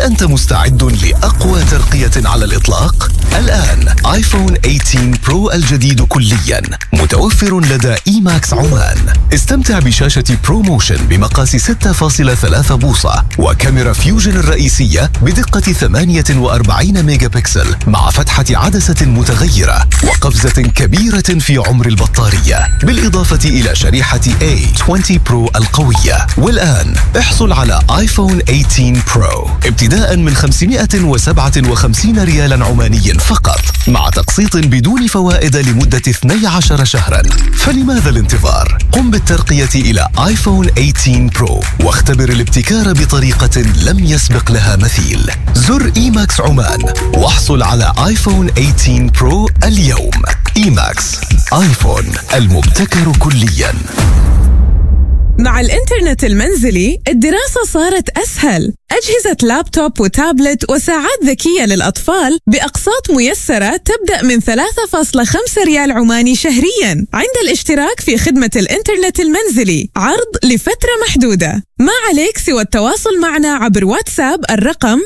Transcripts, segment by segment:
أنت مستعد لأقوى ترقية على الإطلاق؟ الآن آيفون 18 برو الجديد كلياً متوفر لدى إيماكس عمان. استمتع بشاشة بروموشن بمقاس 6.3 بوصة وكاميرا فيوجن الرئيسية بدقة 48 ميجا بكسل مع فتحة عدسة متغيرة وقفزة كبيرة في عمر البطارية، بالإضافة إلى شريحة A20 برو القوية. والآن احصل على آيفون 18 برو ابتداء من 557 ريالا عماني فقط، مع تقسيط بدون فوائد لمدة 12 شهرا. فلماذا الانتظار؟ قم بالترقية إلى آيفون 18 برو واختبر الابتكار بطريقة لم يسبق لها مثيل. زر إيماكس عمان واحصل على آيفون 18 برو اليوم. إيماكس، آيفون المبتكر كليا. مع الإنترنت المنزلي الدراسة صارت أسهل. أجهزة لابتوب وتابلت وساعات ذكية للأطفال بأقساط ميسرة تبدأ من 3.5 ريال عماني شهرياً عند الاشتراك في خدمة الإنترنت المنزلي. عرض لفترة محدودة، ما عليك سوى التواصل معنا عبر واتساب الرقم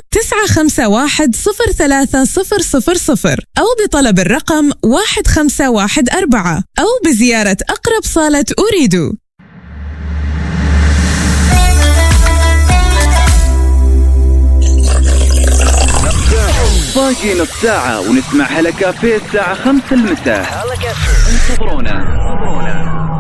95103000 أو بطلب الرقم 1514 أو بزيارة أقرب صالة أريدو. باقي نص ساعة ونسمع هلا كافيه الساعة 5 المساء. انتظرونا.